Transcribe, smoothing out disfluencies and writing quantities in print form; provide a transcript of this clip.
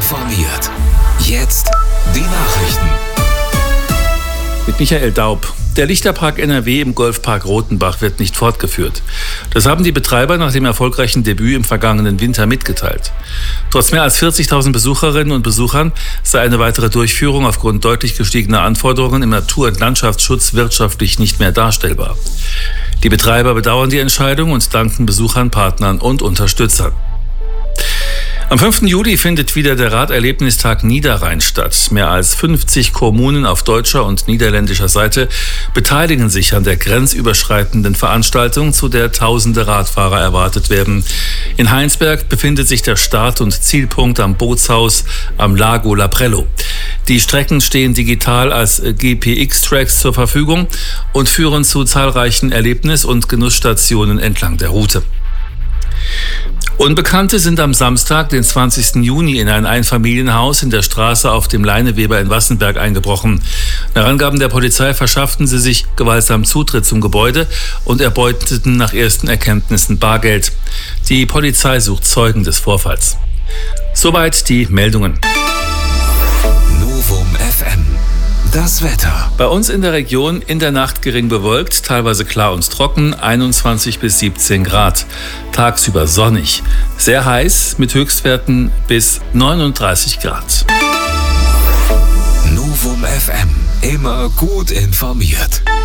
informiert. Jetzt die Nachrichten. Mit Michael Daub. Der Lichterpark NRW im Golfpark Rotenbach wird nicht fortgeführt. Das haben die Betreiber nach dem erfolgreichen Debüt im vergangenen Winter mitgeteilt. Trotz mehr als 40.000 Besucherinnen und Besuchern sei eine weitere Durchführung aufgrund deutlich gestiegener Anforderungen im Natur- und Landschaftsschutz wirtschaftlich nicht mehr darstellbar. Die Betreiber bedauern die Entscheidung und danken Besuchern, Partnern und Unterstützern. Am 5. Juli findet wieder der Raderlebnistag Niederrhein statt. Mehr als 50 Kommunen auf deutscher und niederländischer Seite beteiligen sich an der grenzüberschreitenden Veranstaltung, zu der tausende Radfahrer erwartet werden. In Heinsberg befindet sich der Start- und Zielpunkt am Bootshaus am Lago Laprello. Die Strecken stehen digital als GPX-Tracks zur Verfügung und führen zu zahlreichen Erlebnis- und Genussstationen entlang der Route. Unbekannte sind am Samstag, den 20. Juni, in ein Einfamilienhaus in der Straße auf dem Leineweber in Wassenberg eingebrochen. Nach Angaben der Polizei verschafften sie sich gewaltsam Zutritt zum Gebäude und erbeuteten nach ersten Erkenntnissen Bargeld. Die Polizei sucht Zeugen des Vorfalls. Soweit die Meldungen. Novum FM. Das Wetter. Bei uns in der Region in der Nacht gering bewölkt, teilweise klar und trocken, 21 bis 17 Grad. Tagsüber sonnig, sehr heiß mit Höchstwerten bis 39 Grad. Novum FM. Immer gut informiert.